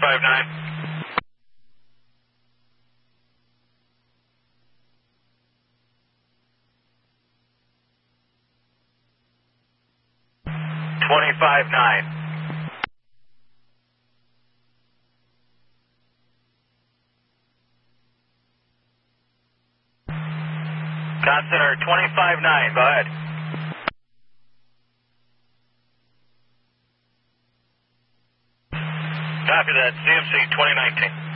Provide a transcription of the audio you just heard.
25-9. Center 25-9, go ahead. Copy that, CMC 2019.